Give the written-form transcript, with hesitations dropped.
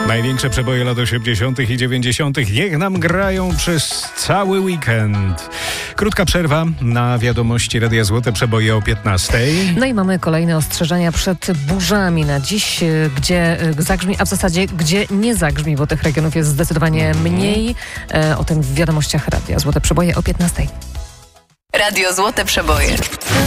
Największe przeboje lat 80. i 90. niech nam grają przez cały weekend. Krótka przerwa na wiadomości Radia Złote Przeboje o 15. No i mamy kolejne ostrzeżenia przed burzami na dziś, gdzie zagrzmi, a w zasadzie gdzie nie zagrzmi, bo tych regionów jest zdecydowanie mniej. O tym w wiadomościach Radia Złote Przeboje o 15. Radio Złote Przeboje.